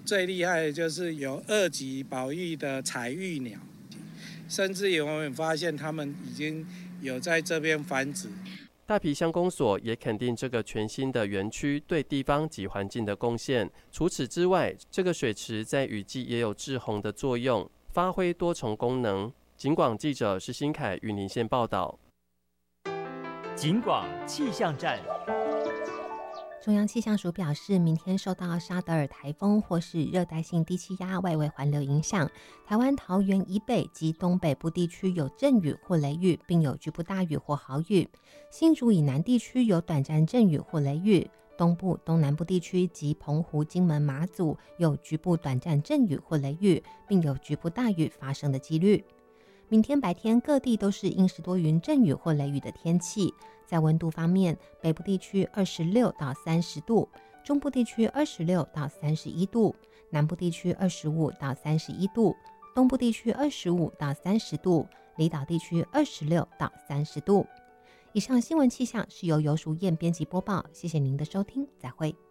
最厉害的就是有2级保育的彩玉鸟，甚至于我们发现它们已经有在这边繁殖。 大埤乡公所也肯定这个全新的园区对地方及环境的贡献。除此之外，这个水池在雨季也有滞洪的作用，发挥多重功能。警广记者施新凯云林县报道。 警广气象站。 中央气象署表示，明天受到沙德尔台风或是热带性低气压外围环流影响，台湾桃园以北及东北部地区有阵雨或雷雨，并有局部大雨或豪雨；新竹以南地区有短暂阵雨或雷雨，东部、东南部地区及澎湖、金门、马祖有局部短暂阵雨或雷雨，并有局部大雨发生的几率。明天白天各地都是阴时多云阵雨或雷雨的天气。在温度方面，北部地区26到30度，中部地区26到31度，南部地区25到31度，东部地区25到30度，离岛地区26到30度。以上新闻气象是由游淑燕编辑播报，谢谢您的收听，再会。